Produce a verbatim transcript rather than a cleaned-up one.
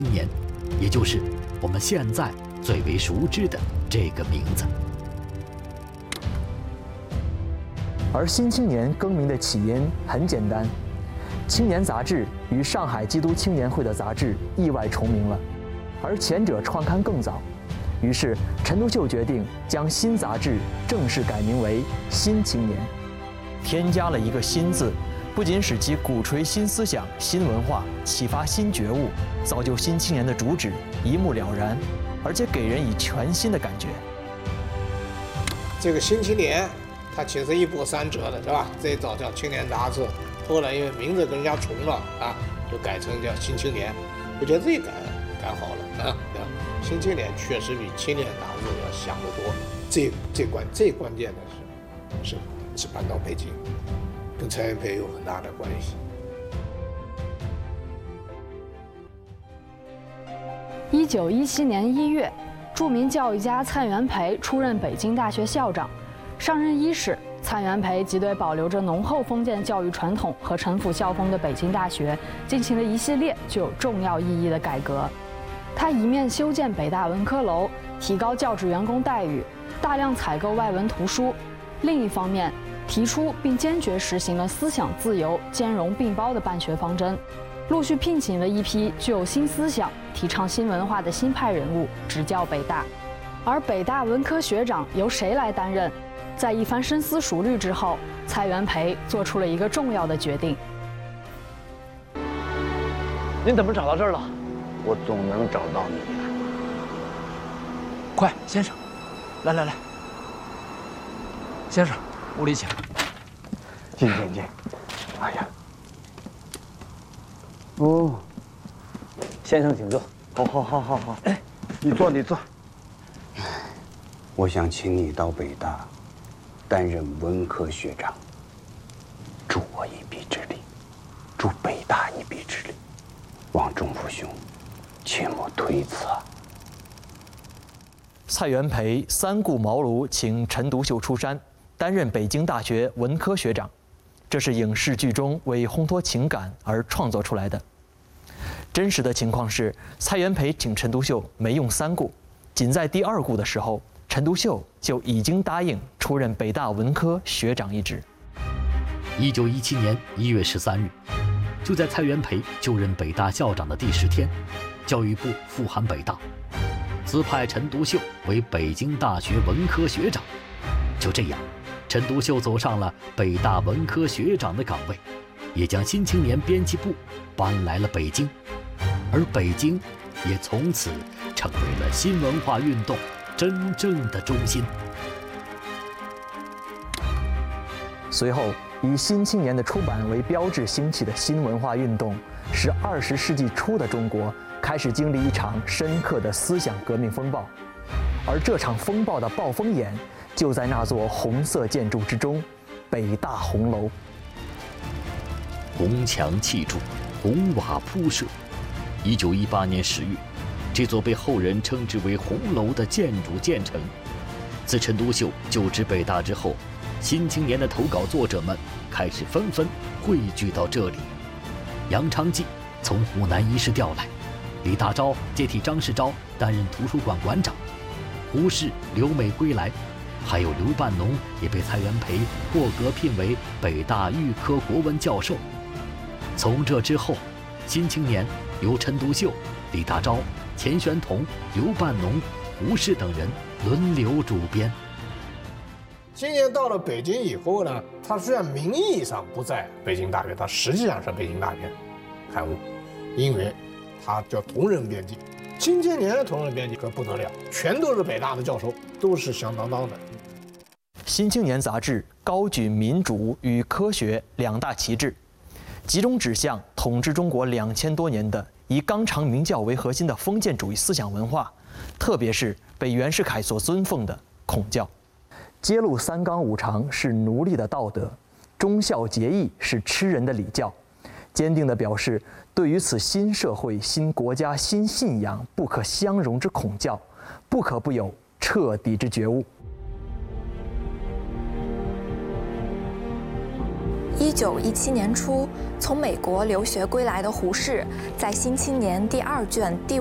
年，也就是我们现在最为熟知的这个名字。 而《新青年》更名的起因很简单，《青年》杂志与上海基督青年会的杂志意外重名了，而前者创刊更早。于是陈独秀决定将新杂志正式改名为《新青年》，添加了一个“新”字，不仅使其鼓吹新思想、新文化，启发新觉悟，造就新青年的主旨一目了然，而且给人以全新的感觉。 这个《新青年》它其实一波三折的，是吧？最早叫《青年》杂志，后来因为名字跟人家重了啊，就改成叫《新青年》。我觉得这改改好了啊。《新青年》确实比《青年》杂志要响得多。最最关最关键的是，是是搬到北京，跟蔡元培有很大的关系。 一九一七年一月，著名教育家蔡元培出任北京大学校长。上任伊始，蔡元培即对保留着浓厚封建教育传统和陈腐校风的北京大学进行了一系列具有重要意义的改革。他一面修建北大文科楼，提高教职员工待遇，大量采购外文图书；另一方面，提出并坚决实行了思想自由、兼容并包的办学方针，陆续聘请了一批具有新思想、提倡新文化的新派人物执教北大。而北大文科学长由谁来担任？在一番深思熟虑之后，蔡元培做出了一个重要的决定。 您怎么找到这儿了？ 我总能找到你呀！ 快，先生，来来来，先生，屋里请。 进进进。哎呀，哦，先生请坐。好，好，好，好，好。哎，你坐，你坐。我想请你到北大担任文科学长，助我一臂之力，助北大一臂之力。望仲父兄切莫推辞啊！ 蔡元培三顾茅庐，请陈独秀出山担任北京大学文科学长，这是影视剧中为烘托情感而创作出来的。真实的情况是，蔡元培请陈独秀没用三顾，仅在第二顾的时候，陈独秀就已经答应出任北大文科学长一职。 一九一七年一月十三日，就在蔡元培就任北大校长的第十天，教育部复函北大，自派陈独秀为北京大学文科学长。就这样，陈独秀走上了北大文科学长的岗位，也将《新青年》编辑部搬来了北京，而北京也从此成为了新文化运动真正的中心。 随后，以《新青年》的出版为标志兴起的新文化运动，使二十世纪初的中国开始经历一场深刻的思想革命风暴，而这场风暴的暴风眼就在那座红色建筑之中——北大红楼。 红墙砌筑，红瓦铺设。一九一八年十月，这座被后人称之为红楼的建筑建成。自陈独秀就职北大之后，新青年的投稿作者们开始纷纷汇聚到这里。杨昌济从湖南一师调来，李大钊接替张世钊担任图书馆馆长，胡适、刘美归来，还有刘半农也被蔡元培破格聘为北大预科国文教授。从这之后，新青年由陈独秀、李大钊、钱玄同、刘半农、胡适等人轮流主编。 今年到了北京以后呢，它虽然名义上不在北京大学，它实际上是北京大学刊物，因为它叫同人编辑。新青年的同人编辑可不得了，全都是北大的教授，都是响当当的。 新青年杂志高举民主与科学两大旗帜，集中指向统治中国两千多年的以纲常名教为核心的封建主义思想文化，特别是被袁世凯所尊奉的孔教。揭露三纲五常是奴隶的道德，忠孝节义是吃人的礼教，坚定地表示对于此新社会、新国家、新信仰不可相容之孔教，不可不有彻底之觉悟。 一九一七年初，从美国留学归来的胡适，在《新青年》第二卷第